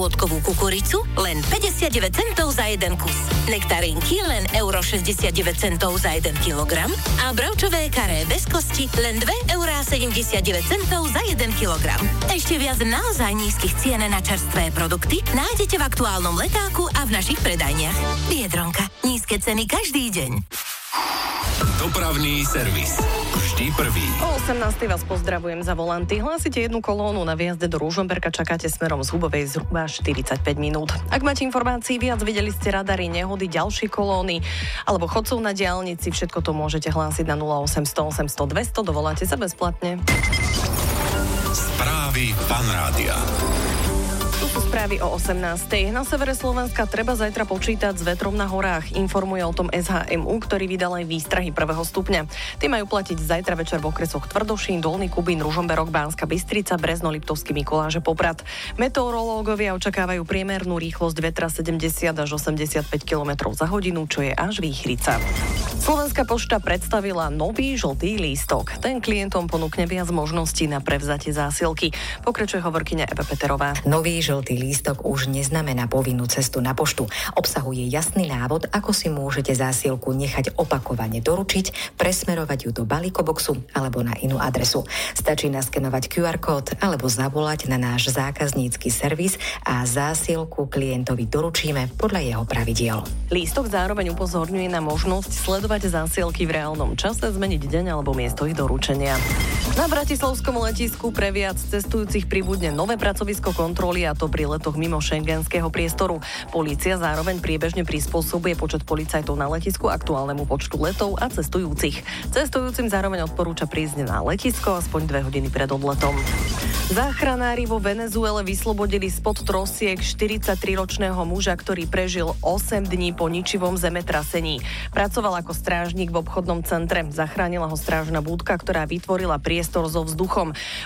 Vodkovú kukuricu len 59 centov za jeden kus. Nektarinky len euro 69 centov za 1 kilogram a bravčové karé bez kosti len 2,79 centov za 1 kilogram. Ešte viac naozaj nízkych cien na čerstvé produkty nájdete v aktuálnom letáku a v našich predajniach. Biedronka. Nízke ceny každý deň. Dopravný servis. Vždy prvý. O 18. vás pozdravujem za volanty. Hlásite jednu kolónu na výjazde do Ružomberka, čakáte smerom z Hubovej zhruba 45 minút. Ak máte informácií viac, videli ste radary, nehody, ďalšie kolóny alebo chodcov na diaľnici, všetko to môžete hlásiť na 0800 800 200, dovoláte sa bezplatne. Správy Fanrádia. Tu sú správy o 18. Na severe Slovenska treba zajtra počítať s vetrom na horách. Informuje o tom SHMU, ktorý vydal aj výstrahy 1. stupňa. Tie majú platiť zajtra večer v okresoch Tvrdošín, Dolný Kubín, Ružomberok, Banská Bystrica, Brezno, Liptovský Mikuláš a Poprad. Meteorológovia očakávajú priemernú rýchlosť vetra 70 až 85 km za hodinu, čo je až výchrica. Slovenská pošta predstavila nový žltý lístok. Ten klientom ponúkne viac možností na prevzatie zásielky. Pokračuje hovorkyňa Eva Peterová. Nový žltý lístok už neznamená povinnú cestu na poštu. Obsahuje jasný návod, ako si môžete zásielku nechať opakovane doručiť, presmerovať ju do balíkoboxu alebo na inú adresu. Stačí naskenovať QR kód alebo zavolať na náš zákaznícky servis a zásielku klientovi doručíme podľa jeho pravidiel. Lístok zároveň upozorňuje na možnosť sledovať zásielky v reálnom čase, zmeniť deň alebo miesto ich doručenia. Na bratislavskom letisku pre viac cestujúcich pribudne nové pracovisko kontroly, a to pri letoch mimo šengenského priestoru. Polícia zároveň priebežne prispôsobuje počet policajtov na letisku aktuálnemu počtu letov a cestujúcich. Cestujúcim zároveň odporúča prísť na letisko aspoň 2 hodiny pred odletom. Záchranári vo Venezuele vyslobodili spod trosiek 43-ročného muža, ktorý prežil 8 dní po ničivom zemetrasení. Pracoval ako strážnik v obchodnom centre. Zachránila ho strážna búdka, ktorá vytvorila priestor so vzduchom.